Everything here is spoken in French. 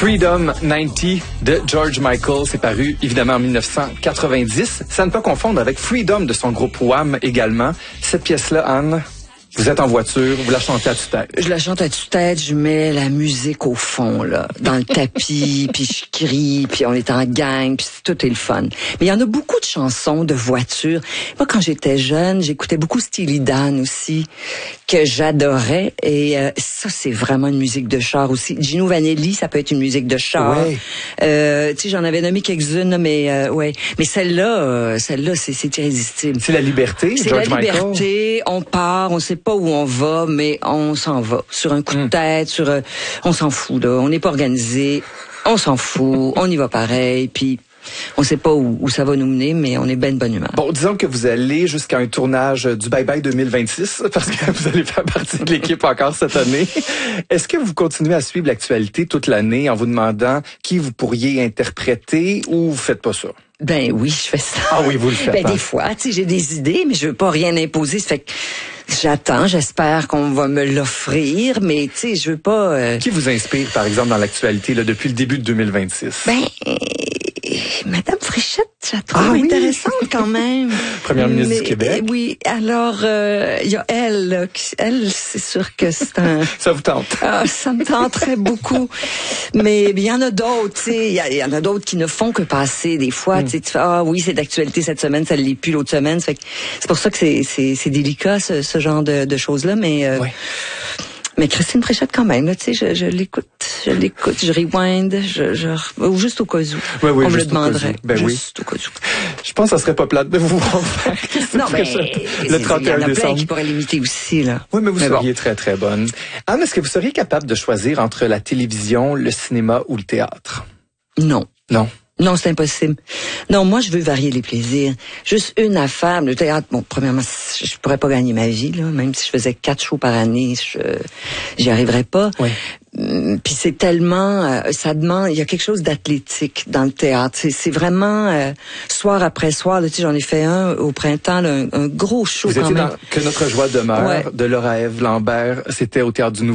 Freedom 90 de George Michael, c'est paru évidemment en 1990. Ça ne peut pas confondre avec Freedom de son groupe Wham également. Cette pièce-là, Anne, vous êtes en voiture, vous la chantez à tue-tête. Je la chante à tue-tête, je mets la musique au fond, là, dans le tapis, puis je crie, puis on est en gang, puis tout est le fun. Mais il y en a beaucoup de chansons de voiture. Moi, quand j'étais jeune, j'écoutais beaucoup Steely Dan aussi, que j'adorais. Et ça, c'est vraiment une musique de char aussi. Gino Vanelli, ça peut être une musique de char. Ouais. Tu sais, j'en avais nommé quelques-unes, mais ouais. Mais celle-là, c'est irrésistible. C'est la liberté, C'est George la Michael. liberté, on part, on sait pas où on va, mais on s'en va. Sur un coup de tête, on s'en fout, là. On n'est pas organisé, on s'en fout, on y va pareil, puis on sait pas où ça va nous mener, mais on est ben de bonne humeur. Bon, disons que vous allez jusqu'à un tournage du Bye Bye 2026, parce que vous allez faire partie de l'équipe encore cette année. Est-ce que vous continuez à suivre l'actualité toute l'année en vous demandant qui vous pourriez interpréter ou vous faites pas ça? Ben oui, je fais ça. Ah oui, vous le faites. Ben des fois, tu sais, j'ai des idées, mais je veux pas rien imposer. Ça fait que j'attends, j'espère qu'on va me l'offrir, mais tu sais, je veux pas... Qui vous inspire, par exemple, dans l'actualité là, depuis le début de 2026? Ben, Madame Fréchette, je la trouve intéressante quand même. Première ministre du Québec. Oui, alors, il y a elle, là, elle, c'est sûr que c'est un... Ça vous tente? Ah, ça me tenterait beaucoup. Mais il y en a d'autres, tu sais, il y en a d'autres qui ne font que passer des fois. Tu sais, tu fais, ah oui, c'est d'actualité cette semaine, ça l'est plus l'autre semaine. Ça fait que c'est pour ça que c'est délicat, ce genre de choses-là, mais... Mais Christine Fréchette quand même, là, tu sais, je l'écoute, je rewind, ou juste au cas où. Oui, on me le demanderait. Ben juste au cas où. Je pense que ça serait pas plate de vous voir faire Christine Non, mais Fréchette le 31 décembre. Il y en a plein qui pourraient l'imiter aussi, là. Oui, mais vous seriez très, très bonne. Anne, est-ce que vous seriez capable de choisir entre la télévision, le cinéma ou le théâtre? Non. Non. Non, c'est impossible. Non, moi, je veux varier les plaisirs. Juste une affaire. Le théâtre, bon, premièrement, je pourrais pas gagner ma vie, là. Même si je faisais 4 shows par année, j'y arriverais pas. Oui. Puis c'est tellement, ça demande, il y a quelque chose d'athlétique dans le théâtre. C'est vraiment soir après soir. Là, tu sais, j'en ai fait un au printemps, là, un gros show vous quand étiez même. Dans Que notre joie demeure de Laura Ève Lambert. C'était au Théâtre du Nouveau.